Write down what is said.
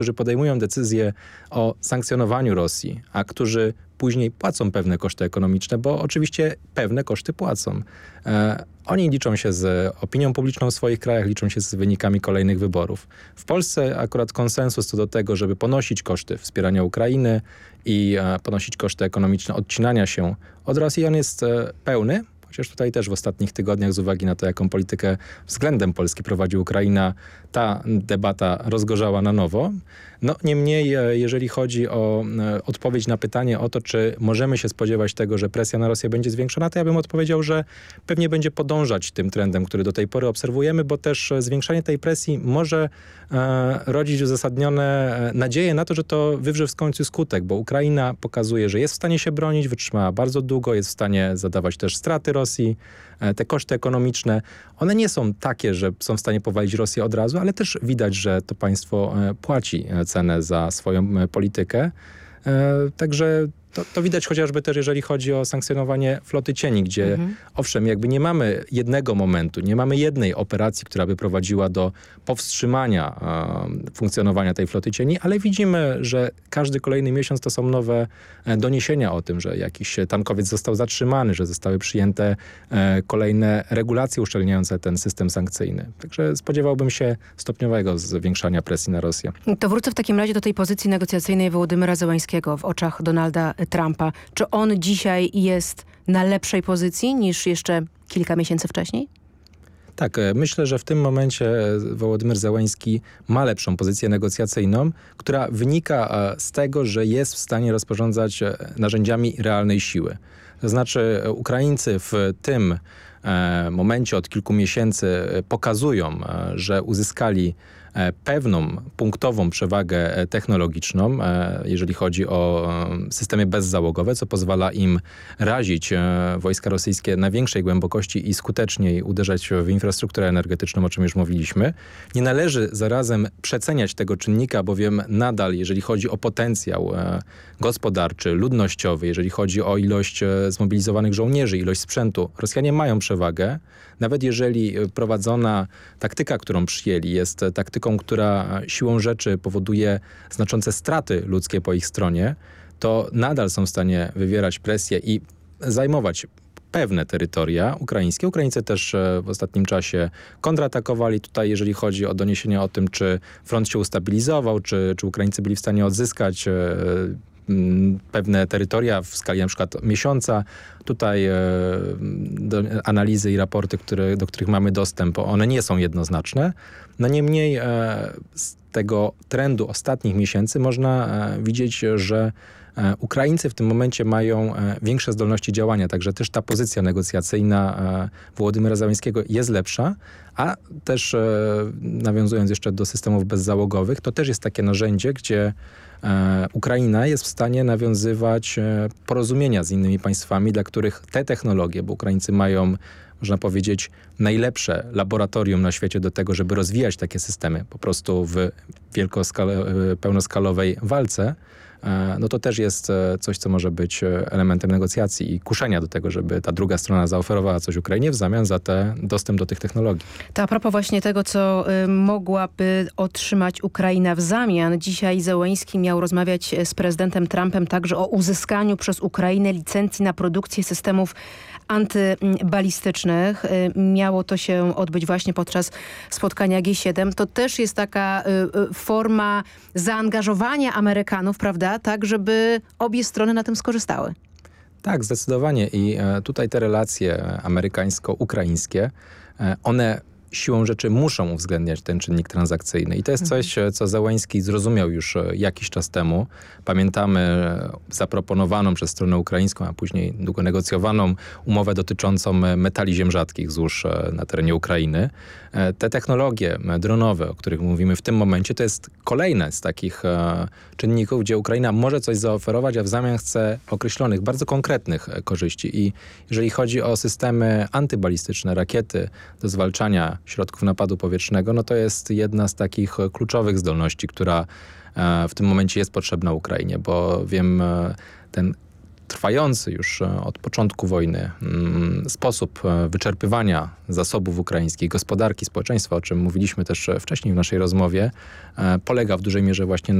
którzy podejmują decyzję o sankcjonowaniu Rosji, a którzy później płacą pewne koszty ekonomiczne, bo oczywiście pewne koszty płacą. Oni liczą się z opinią publiczną w swoich krajach, liczą się z wynikami kolejnych wyborów. W Polsce akurat konsensus co do tego, żeby ponosić koszty wspierania Ukrainy i ponosić koszty ekonomiczne odcinania się od Rosji, on jest pełny. Chociaż tutaj też w ostatnich tygodniach z uwagi na to, jaką politykę względem Polski prowadzi Ukraina, ta debata rozgorzała na nowo. No niemniej, jeżeli chodzi o odpowiedź na pytanie o to, czy możemy się spodziewać tego, że presja na Rosję będzie zwiększona, to ja bym odpowiedział, że pewnie będzie podążać tym trendem, który do tej pory obserwujemy, bo też zwiększanie tej presji może rodzić uzasadnione nadzieje na to, że to wywrze w końcu skutek, bo Ukraina pokazuje, że jest w stanie się bronić, wytrzymała bardzo długo, jest w stanie zadawać też straty Rosji. Te koszty ekonomiczne, one nie są takie, że są w stanie powalić Rosję od razu, ale też widać, że to państwo płaci cenę za swoją politykę. Także to widać chociażby też, jeżeli chodzi o sankcjonowanie floty cieni, gdzie owszem, jakby nie mamy jednego momentu, nie mamy jednej operacji, która by prowadziła do powstrzymania funkcjonowania tej floty cieni, ale widzimy, że każdy kolejny miesiąc to są nowe doniesienia o tym, że jakiś tankowiec został zatrzymany, że zostały przyjęte kolejne regulacje uszczelniające ten system sankcyjny. Także spodziewałbym się stopniowego zwiększania presji na Rosję. To wrócę w takim razie do tej pozycji negocjacyjnej Wołodymyra Zełańskiego w oczach Donalda Trumpa. Czy on dzisiaj jest na lepszej pozycji niż jeszcze kilka miesięcy wcześniej? Tak, myślę, że w tym momencie Wołodymyr Zełański ma lepszą pozycję negocjacyjną, która wynika z tego, że jest w stanie rozporządzać narzędziami realnej siły. To znaczy Ukraińcy w tym momencie od kilku miesięcy pokazują, że uzyskali pewną punktową przewagę technologiczną, jeżeli chodzi o systemy bezzałogowe, co pozwala im razić wojska rosyjskie na większej głębokości i skuteczniej uderzać w infrastrukturę energetyczną, o czym już mówiliśmy. Nie należy zarazem przeceniać tego czynnika, bowiem nadal, jeżeli chodzi o potencjał gospodarczy, ludnościowy, jeżeli chodzi o ilość zmobilizowanych żołnierzy, ilość sprzętu, Rosjanie mają przewagę. Nawet jeżeli prowadzona taktyka, którą przyjęli, jest taktyką, która siłą rzeczy powoduje znaczące straty ludzkie po ich stronie, to nadal są w stanie wywierać presję i zajmować pewne terytoria ukraińskie. Ukraińcy też w ostatnim czasie kontratakowali. Tutaj, jeżeli chodzi o doniesienia o tym, czy front się ustabilizował, czy Ukraińcy byli w stanie odzyskać pewne terytoria w skali na przykład miesiąca. Tutaj analizy i raporty, do których mamy dostęp, one nie są jednoznaczne. No niemniej z tego trendu ostatnich miesięcy można widzieć, że Ukraińcy w tym momencie mają większe zdolności działania, także też ta pozycja negocjacyjna Wołodymyra Zełańskiego jest lepsza, a też nawiązując jeszcze do systemów bezzałogowych, to też jest takie narzędzie, gdzie Ukraina jest w stanie nawiązywać porozumienia z innymi państwami, dla których te technologie, bo Ukraińcy mają, można powiedzieć, najlepsze laboratorium na świecie do tego, żeby rozwijać takie systemy po prostu w pełnoskalowej walce, no to też jest coś, co może być elementem negocjacji i kuszenia do tego, żeby ta druga strona zaoferowała coś Ukrainie w zamian za dostęp do tych technologii. To a propos właśnie tego, co mogłaby otrzymać Ukraina w zamian. Dzisiaj Zełański miał rozmawiać z prezydentem Trumpem także o uzyskaniu przez Ukrainę licencji na produkcję systemów antybalistycznych. Miało to się odbyć właśnie podczas spotkania G7. To też jest taka forma zaangażowania Amerykanów, prawda? Tak, żeby obie strony na tym skorzystały. Tak, zdecydowanie. I tutaj te relacje amerykańsko-ukraińskie, one siłą rzeczy muszą uwzględniać ten czynnik transakcyjny. I to jest coś, co Zełański zrozumiał już jakiś czas temu. Pamiętamy zaproponowaną przez stronę ukraińską, a później długo negocjowaną umowę dotyczącą metali ziem rzadkich złóż na terenie Ukrainy. Te technologie dronowe, o których mówimy w tym momencie, to jest kolejne z takich czynników, gdzie Ukraina może coś zaoferować, a w zamian chce określonych, bardzo konkretnych korzyści. I jeżeli chodzi o systemy antybalistyczne, rakiety do zwalczania środków napadu powietrznego, no to jest jedna z takich kluczowych zdolności, która w tym momencie jest potrzebna Ukrainie, bo wiem, trwający już od początku wojny sposób wyczerpywania zasobów ukraińskich, gospodarki, społeczeństwa, o czym mówiliśmy też wcześniej w naszej rozmowie, polega w dużej mierze właśnie